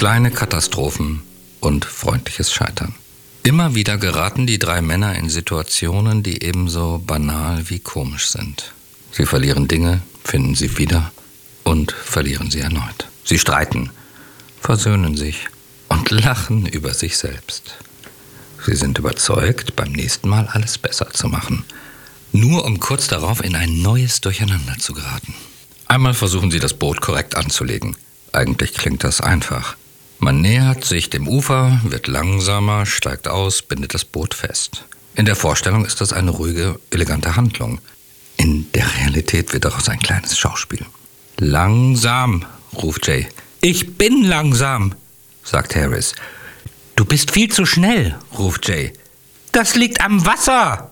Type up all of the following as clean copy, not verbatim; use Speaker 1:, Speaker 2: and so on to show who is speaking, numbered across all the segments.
Speaker 1: Kleine Katastrophen und freundliches Scheitern. Immer wieder geraten die drei Männer in Situationen, die ebenso banal wie komisch sind. Sie verlieren Dinge, finden sie wieder und verlieren sie erneut. Sie streiten, versöhnen sich und lachen über sich selbst. Sie sind überzeugt, beim nächsten Mal alles besser zu machen, nur um kurz darauf in ein neues Durcheinander zu geraten. Einmal versuchen sie, das Boot korrekt anzulegen. Eigentlich klingt das einfach. Man nähert sich dem Ufer, wird langsamer, steigt aus, bindet das Boot fest. In der Vorstellung ist das eine ruhige, elegante Handlung. In der Realität wird daraus ein kleines Schauspiel. Langsam, ruft Jay. Ich bin langsam, sagt Harris. Du bist viel zu schnell, ruft Jay. Das liegt am Wasser.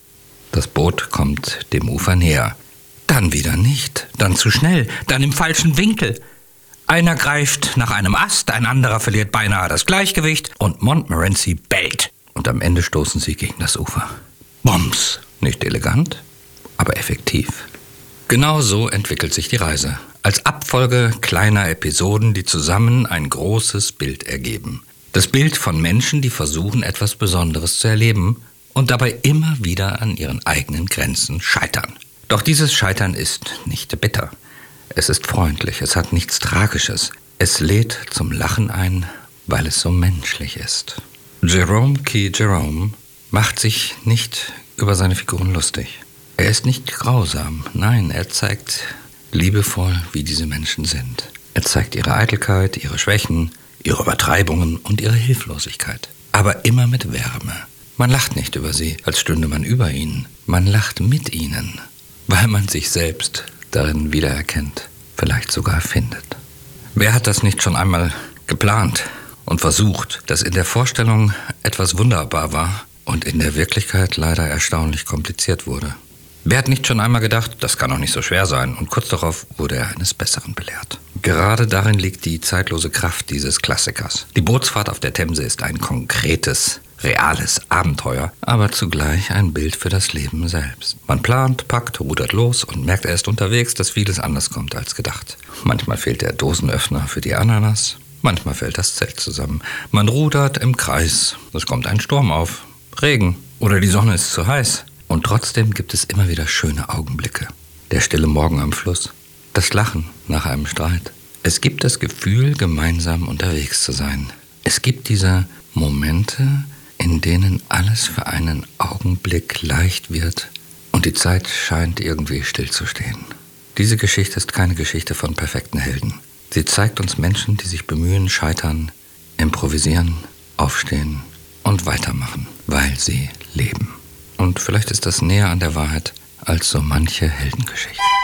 Speaker 1: Das Boot kommt dem Ufer näher. Dann wieder nicht, dann zu schnell, dann im falschen Winkel. Einer greift nach einem Ast, ein anderer verliert beinahe das Gleichgewicht und Montmorency bellt. Und am Ende stoßen sie gegen das Ufer. Bombs! Nicht elegant, aber effektiv. Genau so entwickelt sich die Reise. Als Abfolge kleiner Episoden, die zusammen ein großes Bild ergeben. Das Bild von Menschen, die versuchen, etwas Besonderes zu erleben und dabei immer wieder an ihren eigenen Grenzen scheitern. Doch dieses Scheitern ist nicht bitter. Es ist freundlich, es hat nichts Tragisches. Es lädt zum Lachen ein, weil es so menschlich ist. Jerome Key Jerome macht sich nicht über seine Figuren lustig. Er ist nicht grausam, nein, er zeigt liebevoll, wie diese Menschen sind. Er zeigt ihre Eitelkeit, ihre Schwächen, ihre Übertreibungen und ihre Hilflosigkeit. Aber immer mit Wärme. Man lacht nicht über sie, als stünde man über ihnen. Man lacht mit ihnen, weil man sich selbst darin wiedererkennt, vielleicht sogar findet. Wer hat das nicht schon einmal geplant und versucht, dass in der Vorstellung etwas wunderbar war und in der Wirklichkeit leider erstaunlich kompliziert wurde? Wer hat nicht schon einmal gedacht, das kann doch nicht so schwer sein, und kurz darauf wurde er eines Besseren belehrt? Gerade darin liegt die zeitlose Kraft dieses Klassikers. Die Bootsfahrt auf der Themse ist ein konkretes, reales Abenteuer, aber zugleich ein Bild für das Leben selbst. Man plant, packt, rudert los und merkt erst unterwegs, dass vieles anders kommt als gedacht. Manchmal fehlt der Dosenöffner für die Ananas, manchmal fällt das Zelt zusammen. Man rudert im Kreis, es kommt ein Sturm auf, Regen oder die Sonne ist zu heiß. Und trotzdem gibt es immer wieder schöne Augenblicke. Der stille Morgen am Fluss, das Lachen nach einem Streit. Es gibt das Gefühl, gemeinsam unterwegs zu sein. Es gibt diese Momente, in denen alles für einen Augenblick leicht wird und die Zeit scheint irgendwie stillzustehen. Diese Geschichte ist keine Geschichte von perfekten Helden. Sie zeigt uns Menschen, die sich bemühen, scheitern, improvisieren, aufstehen und weitermachen, weil sie leben. Und vielleicht ist das näher an der Wahrheit als so manche Heldengeschichte.